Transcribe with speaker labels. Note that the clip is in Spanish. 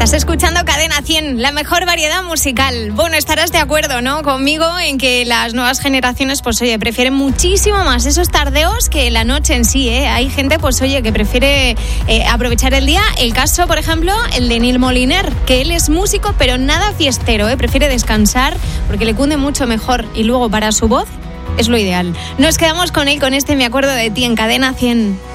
Speaker 1: Estás escuchando Cadena 100, la mejor variedad musical. Bueno, estarás de acuerdo, ¿no?, conmigo en que las nuevas generaciones, pues oye, prefieren muchísimo más esos tardeos que la noche en sí, ¿eh? Hay gente, pues oye, que prefiere aprovechar el día. El caso, por ejemplo, el de Neil Moliner, que él es músico, pero nada fiestero, ¿eh? Prefiere descansar porque le cunde mucho mejor y luego para su voz es lo ideal. Nos quedamos con él, con este Me acuerdo de ti en Cadena 100.